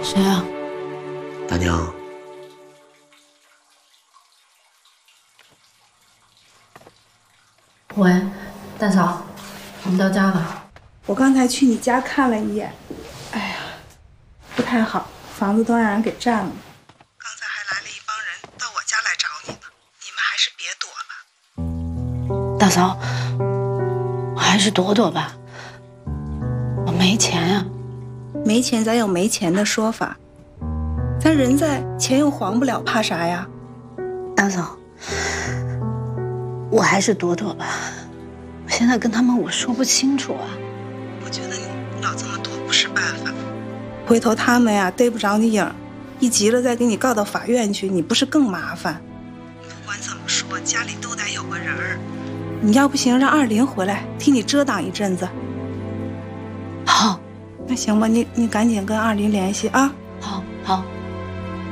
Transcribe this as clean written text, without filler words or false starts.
谁啊？ 大娘。 喂，大嫂，我们到家了。 我刚才去你家看了一眼，哎呀，不太好，房子都让人给占了。刚才还来了一帮人到我家来找你呢，你们还是别躲了。 大嫂，我还是躲躲吧，我没钱呀。 没钱咱有没钱的说法，咱人在，钱又还不了，怕啥呀？ 大嫂，我还是躲躲吧。我现在跟他们我说不清楚啊。 我觉得你老这么躲不是办法，回头他们呀逮不着你影，一急了再给你告到法院去，你不是更麻烦？不管怎么说，家里都得有个人儿。你要不行，让二林回来替你遮挡一阵子。 好， 那行吧，你赶紧跟二林联系啊。 好。